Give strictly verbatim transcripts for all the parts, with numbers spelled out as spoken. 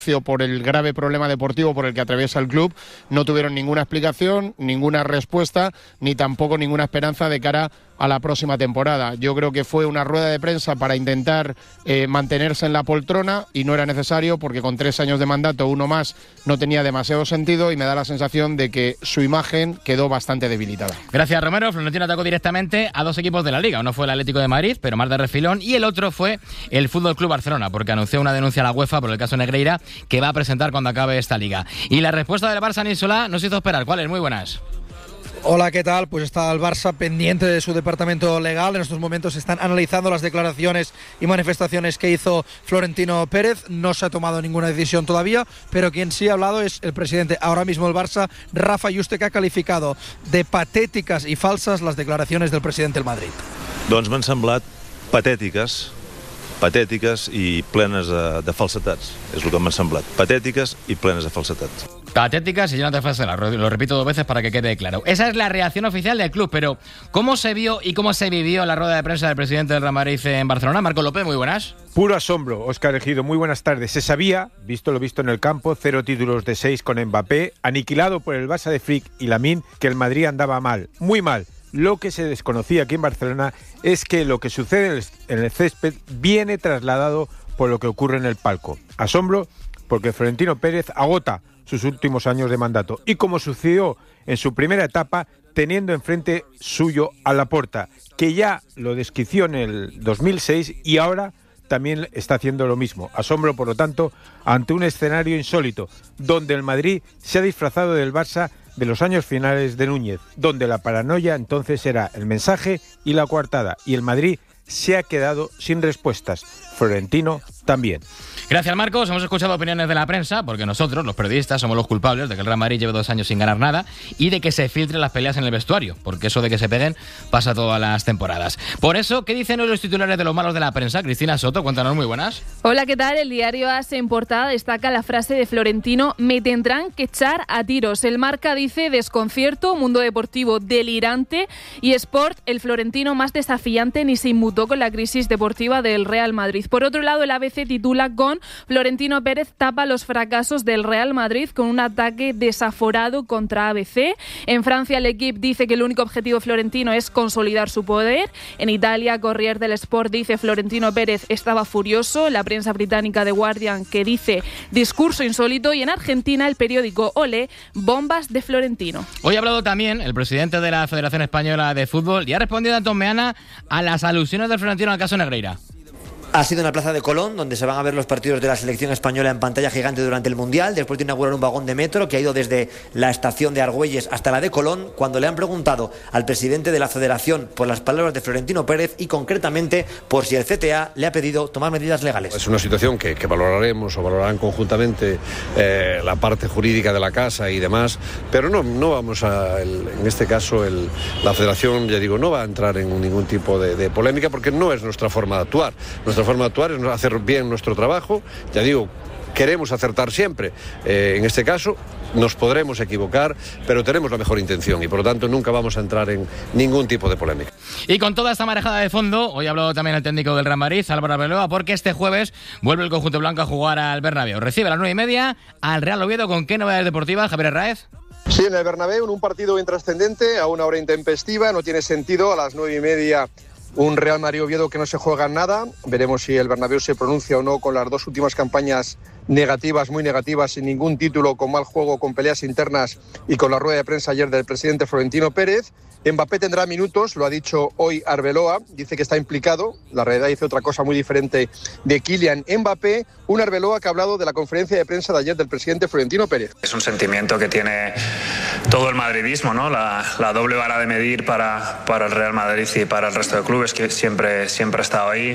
por el grave problema deportivo por el que atraviesa el club, no tuvieron ninguna explicación, ninguna respuesta, ni tampoco ninguna esperanza de cara a la próxima temporada. Yo creo que fue una rueda de prensa para intentar eh, mantenerse en la poltrona y no era necesario porque con tres años de mandato, uno más, no tenía demasiado sentido y me da la sensación de que su imagen quedó bastante debilitada. Gracias, Romero. Florentino atacó directamente a dos equipos de la Liga. Uno fue el Atlético de Madrid, pero más de refilón, y el otro fue el Fútbol Club Barcelona, porque anunció una denuncia a la UEFA por el caso Negreira que va a presentar cuando acabe esta Liga. Y la respuesta del Barça Nisolá nos hizo esperar. ¿Cuál es? Muy buenas. Hola, ¿qué tal? Pues está el Barça pendiente de su departamento legal. En estos momentos están analizando las declaraciones y manifestaciones que hizo Florentino Pérez. No se ha tomado ninguna decisión todavía, pero quien sí ha hablado es el presidente ahora mismo del Barça, Rafa Yuste, que ha calificado de patéticas y falsas las declaraciones del presidente del Madrid. Doncs m'han semblat patètiques, patètiques i plenes de, de falsetats. És el que m'han semblat. Patètiques i plenes de falsetats. Patéticas y llenas de falsedad, lo repito dos veces para que quede claro. Esa es la reacción oficial del club, pero ¿cómo se vio y cómo se vivió la rueda de prensa del presidente del Real Madrid en Barcelona? Marco López, muy buenas. Puro asombro, Óscar Ejido, muy buenas tardes. Se sabía, visto lo visto en el campo, cero títulos de seis con Mbappé, aniquilado por el Barça de Flick y Lamine, que el Madrid andaba mal, muy mal. Lo que se desconocía aquí en Barcelona es que lo que sucede en el césped viene trasladado por lo que ocurre en el palco. Asombro porque Florentino Pérez agota sus últimos años de mandato y, como sucedió en su primera etapa, teniendo enfrente suyo a Laporta, que ya lo desquició en el dos mil seis y ahora también está haciendo lo mismo. Asombro, por lo tanto, ante un escenario insólito, donde el Madrid se ha disfrazado del Barça de los años finales de Núñez, donde la paranoia entonces era el mensaje y la coartada, y el Madrid se ha quedado sin respuestas. Florentino también. Gracias, Marcos. Hemos escuchado opiniones de la prensa, porque nosotros, los periodistas, somos los culpables de que el Real Madrid lleve dos años sin ganar nada y de que se filtren las peleas en el vestuario, porque eso de que se peguen pasa todas las temporadas. Por eso, ¿qué dicen hoy los titulares de los malos de la prensa? Cristina Soto, cuéntanos, muy buenas. Hola, ¿qué tal? El diario A S en portada destaca la frase de Florentino: me tendrán que echar a tiros. El Marca dice: desconcierto, mundo deportivo delirante, y Sport, el florentino más desafiante ni se inmutó con la crisis deportiva del Real Madrid. Por otro lado, el A B C titula con: Florentino Pérez tapa los fracasos del Real Madrid con un ataque desaforado contra A B C. En Francia, el Equipe dice que el único objetivo florentino es consolidar su poder. En Italia, Corriere dello Sport dice: Florentino Pérez estaba furioso. La prensa británica The Guardian, que dice: discurso insólito. Y en Argentina, el periódico Olé: bombas de Florentino. Hoy ha hablado también el presidente de la Federación Española de Fútbol y ha respondido a Antón Meana a las alusiones del Florentino al caso Negreira. Ha sido en la Plaza de Colón, donde se van a ver los partidos de la selección española en pantalla gigante durante el Mundial, después de inaugurar un vagón de metro que ha ido desde la estación de Argüelles hasta la de Colón, cuando le han preguntado al presidente de la Federación por las palabras de Florentino Pérez y concretamente por si el C T A le ha pedido tomar medidas legales. Es una situación que, que valoraremos o valorarán conjuntamente eh, la parte jurídica de la casa y demás, pero no, no vamos a, el, en este caso el, la Federación, ya digo, no va a entrar en ningún tipo de, de polémica porque no es nuestra forma de actuar. Nuestra forma de actuar es hacer bien nuestro trabajo, ya digo, queremos acertar siempre, eh, en este caso nos podremos equivocar, pero tenemos la mejor intención y por lo tanto nunca vamos a entrar en ningún tipo de polémica. Y con toda esta marejada de fondo, hoy ha hablado también el técnico del Real Madrid, Álvaro Arbeloa, porque este jueves vuelve el conjunto blanco a jugar al Bernabéu. Recibe a las nueve y media al Real Oviedo. ¿Con qué novedades deportivas, Javier Herráez? Sí, en el Bernabéu, en un partido intrascendente, a una hora intempestiva, no tiene sentido, a las nueve y media un Real Madrid-Oviedo que no se juega nada. Veremos si el Bernabéu se pronuncia o no con las dos últimas campañas negativas, muy negativas, sin ningún título, con mal juego, con peleas internas y con la rueda de prensa ayer del presidente Florentino Pérez. Mbappé tendrá minutos, lo ha dicho hoy Arbeloa, dice que está implicado. La realidad dice otra cosa muy diferente de Kylian Mbappé. Un Arbeloa que ha hablado de la conferencia de prensa de ayer del presidente Florentino Pérez. Es un sentimiento que tiene todo el madridismo, ¿no? La, la doble vara de medir para, para el Real Madrid y para el resto de clubes, que siempre, siempre ha estado ahí.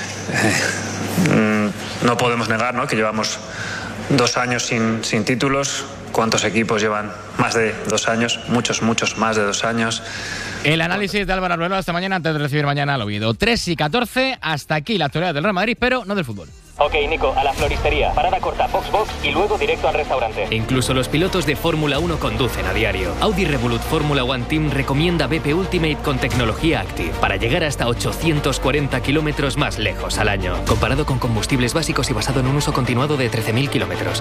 Eh, no podemos negar, ¿no?, que llevamos dos años sin, sin títulos. ¿Cuántos equipos llevan más de dos años? Muchos, muchos más de dos años. El análisis de Álvaro Arbeloa esta mañana antes de recibir mañana al Oviedo. tres y catorce, hasta aquí la actualidad del Real Madrid, pero no del fútbol. Ok, Nico, a la floristería. Parada corta, box box y luego directo al restaurante. Incluso los pilotos de Fórmula uno conducen a diario. Audi Revolut Fórmula One Team recomienda B P Ultimate con tecnología Active para llegar hasta ochocientos cuarenta kilómetros más lejos al año. Comparado con combustibles básicos y basado en un uso continuado de trece mil kilómetros.